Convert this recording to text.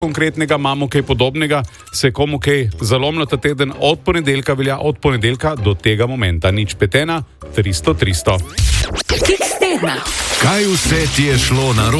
konkretnega, imamo kaj podobnega, se komu kaj zalomilo ta teden, od ponedeljka do tega momenta. 051 300 300. Kaj vse ti je šlo narobe?